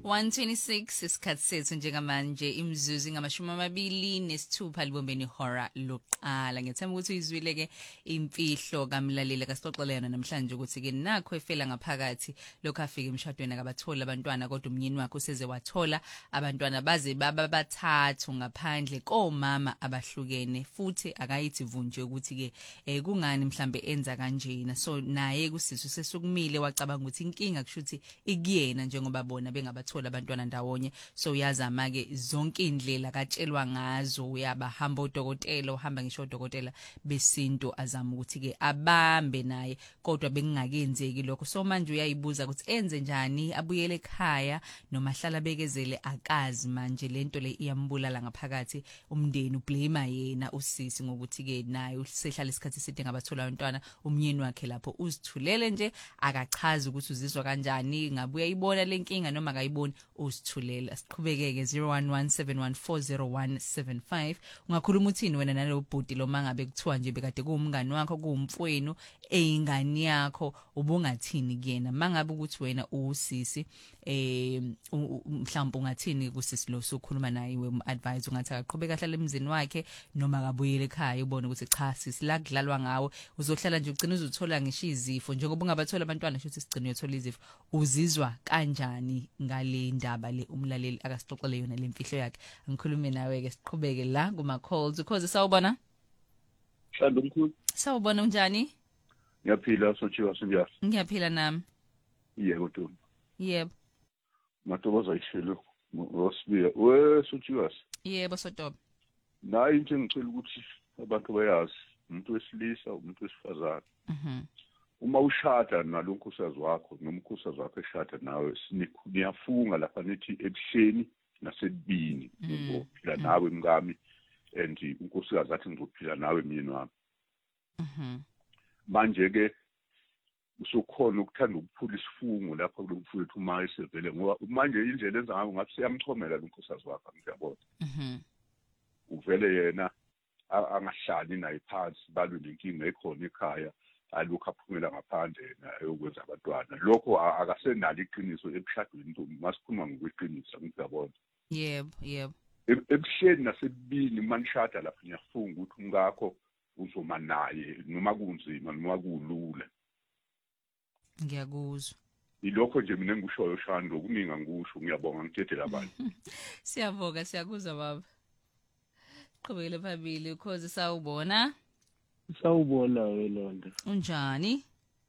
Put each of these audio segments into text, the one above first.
126 isikhathi sethu njengamanje imzuzu ngama-26 libombeni ihora lokuqala. Ngethemba ukuthi uyizwile ke imfihlo kamlaleli kasixoxelana namhlanje ukuthi ke nakho efela ngaphakathi lokho afika emshadweni akabathola abantwana kodwa umnyeni wakhe useze wathola abantwana baze baba bathathu ngaphandle komama abahlukene futhi akayithi vunje ukuthi ke kungani mhlambe enza kanjena. So naye kusizo sesukumile wacabanga ukuthi inkinga kushuthi ikuyena njengoba bona bengabathola abantwana ndawonye. So uyazama ke zonke indlela katshelwa ngazo, uyabahamba odokotela, uhamba ngisho odokotela besinto azama ukuthi ke abambe naye kodwa bekungakenzeki lokho. So manje uyayibuza ukuthi enze njani, abuyele ekhaya noma hlala bekezele, akazi manje lento le iyambulala ngaphakathi. Umndeni ublame yena usisi ngokuthi ke naye usehlala isikhathi eside ngabathola abantwana, umnyeni wakhe lapho uzithulele nje akachaza ukuthi uzizwa kanjani, ngabe uyayibona lenkinga noma akayiboni, uzithulela. Siqhubeke-ke 0117140175. Ungakhuluma uthini wena nalo bhuti lo mangabe kuthiwa nje bekade kuwumngani wakho, kuwumfowenu, eyingane yakho, ubungathini kuyena mangabe ukuthi wena usisi mhlawumbe ungathini kusisi lo sokhuluma naye advise ungathi aqhubeka hlala emzini wakhe noma akabuyele ekhaya ubone ukuthi cha sisi la kudlalwa ngawe uzohlala nje ugcina uzothola ngisho izifo njengoba ungabathola abantwana shothi sigcina uyothola izifo. Uzizwa kanjani ngale ndaba le umlaleli akasixoxele yona lemfihlo yakhe? Angikhulume nawe ke siqhubeke la kuma calls because sawubona. Shado mkhulu. Sawubona unjani? Ngiyaphila sochiwa sinjani? Ngiyaphila nami. Yebo Ntombi. Yebo. Matobaza ishilo ngosibiya sochiwa. Yebo sotoba. Nayi into engicela ukuthi abantu bayazi umuntu wesilisa umuntu wesifazane. Uma ushada nalo nkosikazi wakho noma unkosikazi wakho eshada nawe niyafunga lapha nithi ebuhleni nasebini ngophila nawe mngami and unkosikazi athi ngizophila nawe myeni wami. Manje ke usukhona ukuthanda ukuphula isifungo lapha kulomfowethu uma esevele ngoba manje indlela enza ngayo ngathi siyamchomela lo nkosikazi wakho ngiyabona. Uvele yena angahlali naye phansi balwe lenkinga ekhona ekhaya alokhu aphumela ngaphandle ayokwenza abantwana. Lokho akasenalo iqiniso ebushadweni Ntombi, masikhuluma ngokweqiniso ngiyabona. Yebo. Ebuhleni nasebini manishada lapha niyafunga ukuthi umkakho uzoma naye noma kunzima noma kulula. Ngiyakuzwa. Ilokho nje mina engikushoyo Shando, okuningi ngikusho ngiyabonga ngithethe abantu. Siyabonga siyakuzwa baba. Qhubekele phambili because sawubona. Sawubona welonda. Unjani?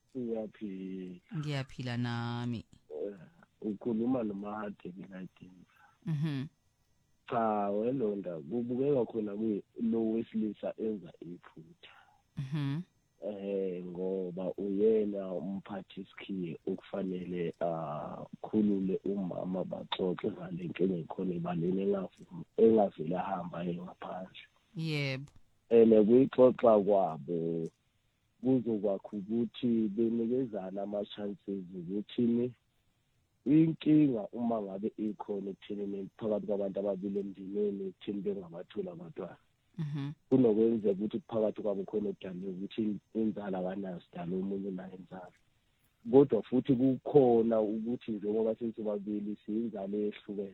Ngiyaphila nami. Ukhuluma noMahade ngiyadinga. Cha welonda kubukeka khona lo wesilisa enza iphutha. Ngoba uyena umphathi isikhiye okufanele khulule umama baxoxe ngale nkinga ekhona ebaleni engavela hamba ngaphandle. Yebo. Kuyixoxa kwabo kuzokwakho ukuthi benikezana ama-chances ukuthi inkinga uma ngabe ikhona ekuthenini phakathi kwabantu ababili emndenini ekutheni bengabatholi abantwana. Kunokwenzeka ukuthi phakathi kwabo khona okudalwe ukuthi inzala abanayo sidala omunye unayo inzala. Kodwa futhi kukhona ukuthi njengoba sesibabili siyinzala ehlukene.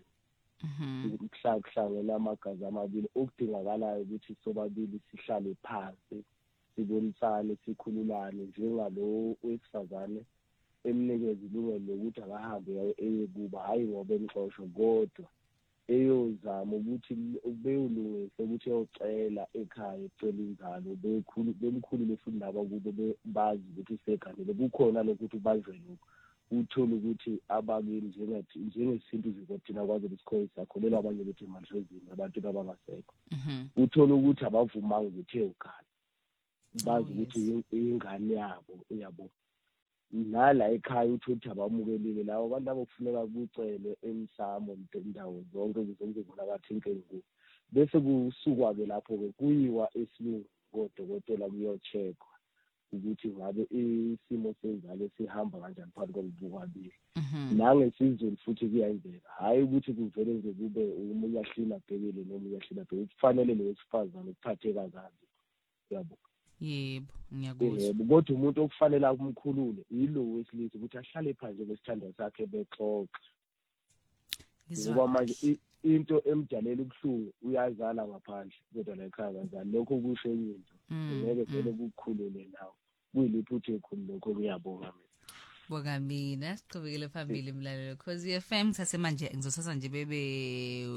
Kuhlangene amagazi amabili okudingakalayo ukuthi sobabili sihlale phansi sibonisane sikhululane njengalo wesifazane emnikeza ilungelo lokuthi akahambe eyekuba hayi ngoba enixosho kodwa eyozama ukuthi beyolungisa ukuthi eyocela ekhaya ecela inzalo bemkhulule futhi laba kube bazi ukuthi seganele kukhona lokuthi bazwe lokho. Uthola ukuthi abakini njengesintu zikothina kwaze isikole sakholela abanye bethi manhlozini abantu abangasekho. Uthola ukuthi abavumanga ukuthi ekhaya bazi ukuthi ingane yabo uyabo. Nala ekhaya uthothi abamukelile lawo abantu abokufuneka kucele emsamo indawo zonke zizongibona kathi inkinga. Bese kusukwa ke lapho ke kuyiwa esilungu kodokotela kuyocheckwa ukuthi ngabe isimo senzalo sihamba kanjani phakathi kwabobabili. Nangesizwe futhi kuyenzeka hayi ukuthi kuvele nje kube umunye ahlina abhekile nomunye ahlina abhekile. Kufanele lo wesifazane ukuphatheka kabi yabo. Yebo ngiyakuzwa. Kodwa umuntu okufanele akumkhulule yilo wesilisa ukuthi ahlale phansi ngesithando sakhe bexoxe. ngoba manje into emjalela ubuhlungu uyazala ngaphandle kodwa la ekhaya kanjani lokho kusho enye into ngeke vele kukhulule nawe kuyiliphuthe ekhulu lokho kuyabonga mina. Bonga mina siqhubekele phambili mlalelo Khosi FM sase manje ngizothatha nje bebe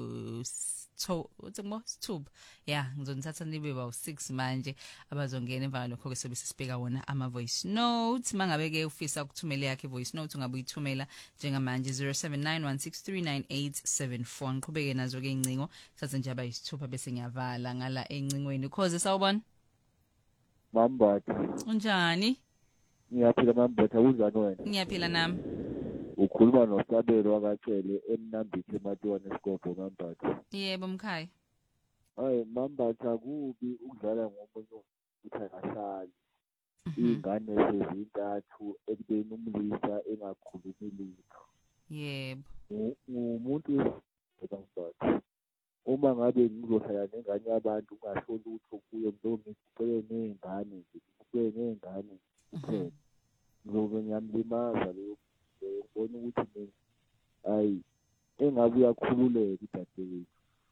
Sithuba ngizonithatha nibe ba6 manje abazongena emva lokho ke sobe sisibheka wona ama voice notes mangabe ke ufisa ukuthumela yakhe voice note ungabe uyithumela njengamanje 0791639874 ngiqhubeke nazo ke incingo sathe nje abayisithupha bese ngiyavala ngala encingweni Khosi sawubona Mambatha unjani Ngiyaphila Mambatha unjani wena Ngiyaphila nami Ukhuluma noSabelo wakacele eMnambithi eMatwana eSigobho Mambatha Yebo mkhaya Hayi Mambatha kubi ukudlala ngomunye uthi akahlali ingane sezintathu ekubeni umlisa engakhulumi lutho Yebo umuntu Mambatha uma ngabe ngizohlala nengane yabantu ungasho lutho kuyo noma ngicele nezingane kuphela ngoba ngiyamlimaza leyo ubona ukuthi mina hayi engabe uyakhululeka udadewethu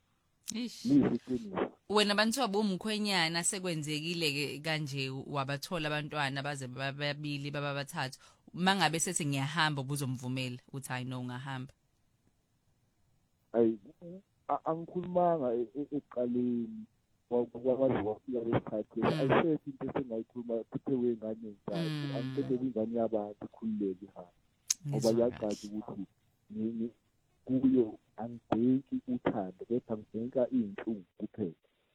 wena abantu abomkhwenyana sekwenzekile ke kanje wabathola abantwana baze bababili baba bathathu mangabe sethi ngiyahamba ubuzomvumela uthi hayi no ungahamba hayi angikhulumanga eqaleni wakwazi wafika lesikhathi ayisethi into esengayikhuluma kuthe wengane ntathu angicela ingane yabantu ikhululeke ihamba ngoba yacaca ukuthi kuyo angibheki uthando kepha ngibheka izinhlungu kuphela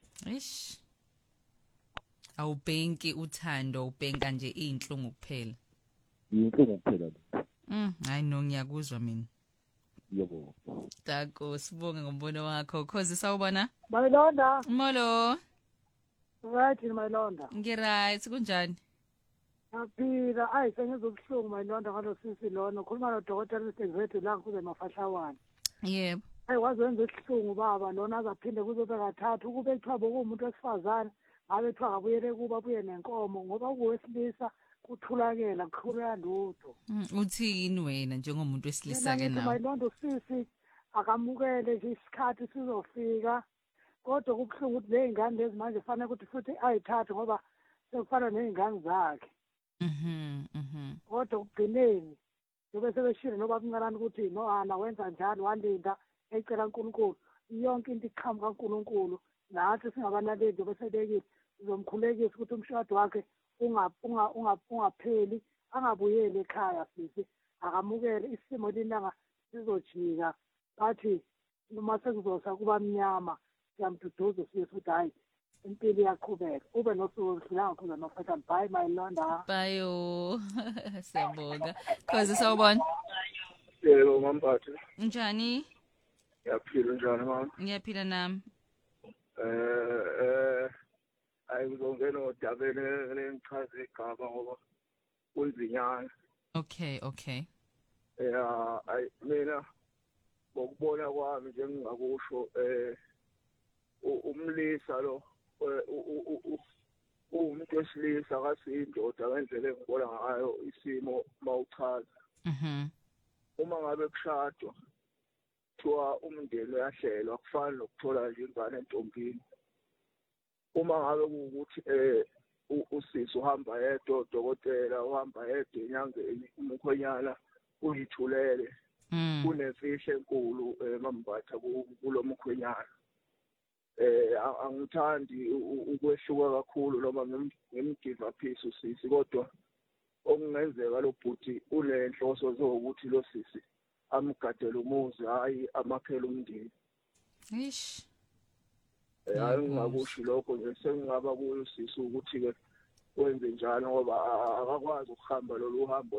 awubhenki uthando ubhenka nje izinhlungu kuphela izinhlungu kuphela hayi no ngiyakuzwa mina yebo Tako sibonge ngombono wakho Khosi sawubona Mayilonda Molo Right Mayilonda Ngiright kunjani Aphila sengizobuhlungu Mayilonda ngalo sisi lona ukhuluma noDokotela uSengzethu la kuze mafahlawana Yebo wazenza isihlungu baba lona azaphinde kuzobe kathathu kube ethiwa bokumuntu wesifazane ngabe ethiwa kabuyele kuba buye nenkomo ngoba kuwesilisa kuthulakela kukhulula lutho uthini wena njengomuntu wesilisa ke nawe Mayilonda usisi akamukele nje isikhathi sizofika kodwa kubuhlungu ukuthi lezingane lezi manje fanele ukuthi futhi ayithathe ngoba sekufana nezingane zakhe kodwa ukugcineni njobe sebeshilo noba kunqalana ukuthi no ana wenza njani walinda ecela uNkulunkulu yonke into iqhamuka kaNkulunkulu nathi singabanaleli njobe sebekile sizomkhulekisa ukuthi umshado wakhe ungapheli angabuyeli ekhaya sisi akamukele isimo linanga sizojika bathi noma sekuzosa kuba mnyama siyamduduza sisi ukuthi hayi impilo iyaqhubeka ube nosuku oludlanga kuze nofetha bye Mayilonda bayo siyabonga Khosi sawubona Yebo Mambatha njani Ngiyaphila njani mama Ngiyaphila nami ayizongena odabeni lengichaze igama ngoba kunzinyana Okay mina ngokubona kwami njengingakusho umlisa lo umuntu wesilisa akasiyindoda ngendlela engibona ngayo isimo mawuchaza uma ngabe kushadwa kuthiwa umndeni uyahlelwa kufana nokuthola nje ingane entombini uma ngabe kuwukuthi usisi uhamba yedwa udokotela uhamba yedwa enyangeni umkhonyana uyithulele kunemfihlo enkulu Mambatha kulo mkhonyana angithandi ukwehluka kakhulu noma ngimgive phisi usisi kodwa okungenzeka lo bhuti unenhloso zokuthi lo sisi amgadele umuzi hayi amakhela umndeni hayi ngingakusho lokho nje sengingaba kuyo usisi ukuthi ke wenze njalo ngoba akakwazi ukuhamba lolu hambo